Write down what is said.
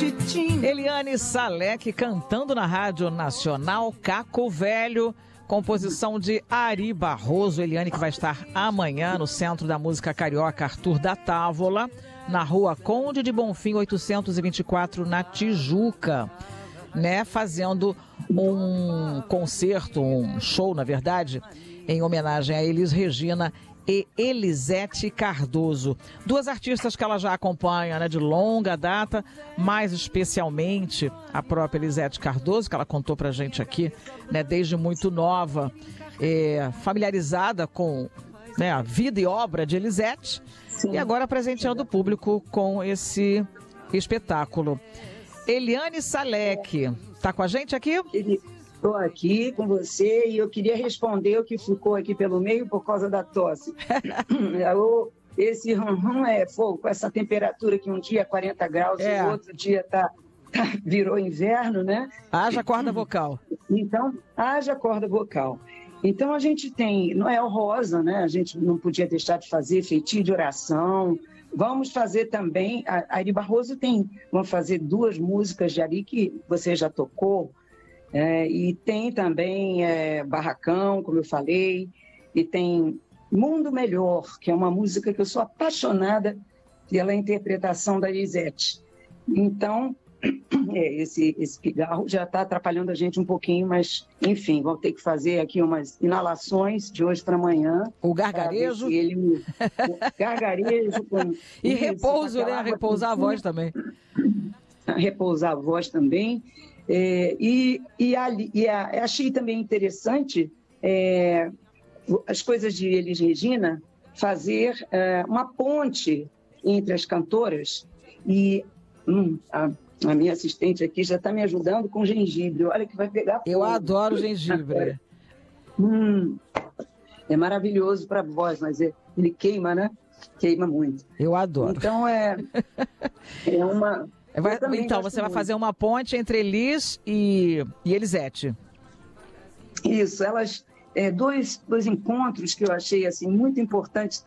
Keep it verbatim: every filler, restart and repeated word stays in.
Eliane Salek cantando na Rádio Nacional, Caco Velho, composição de Ari Barroso. Eliane que vai estar amanhã no Centro da Música Carioca Arthur da Távola, na Rua Conde de Bonfim, oitocentos e vinte e quatro, na Tijuca, né, fazendo um concerto, um show, na verdade, em homenagem a Elis Regina e Elisete Cardoso. Duas artistas que ela já acompanha, né, de longa data, mais especialmente a própria Elisete Cardoso, que ela contou pra gente aqui, né, desde muito nova, é, familiarizada com, né, a vida e obra de Elisete. Sim. E agora presenteando o público com esse espetáculo. Eliane Salek, tá com a gente aqui? Estou aqui com você e eu queria responder o que ficou aqui pelo meio por causa da tosse. Esse rum-rum é fogo, com essa temperatura que um dia é quarenta graus e é. o outro dia tá, tá, virou inverno, né? Haja corda vocal. Então, haja corda vocal. Então a gente tem Noel Rosa, né? A gente não podia deixar de fazer feitio de oração. Vamos fazer também, a Ari Barroso tem, vamos fazer duas músicas de Ari que você já tocou. É, e tem também é, Barracão, como eu falei, e tem Mundo Melhor, que é uma música que eu sou apaixonada pela interpretação da Elisete. Então, é, esse, esse pigarro já está atrapalhando a gente um pouquinho, mas, enfim, vamos ter que fazer aqui umas inalações de hoje para amanhã. O gargarejo. Ele, o gargarejo. Com e isso, repouso, né? Repousar a voz também. Repousar a voz também. É, e, e, a, e a, achei também interessante é, as coisas de Elis Regina fazer é, uma ponte entre as cantoras e hum, a, a minha assistente aqui já está me ajudando com gengibre, olha que vai pegar fogo. Eu adoro gengibre. Hum, é maravilhoso para a voz, mas é, ele queima, né? Queima muito. Eu adoro. Então é, é uma... Vai, então, você vai fazer uma ponte entre Elis e, e Elisete. Isso, elas, é, dois, dois encontros que eu achei assim, muito importantes.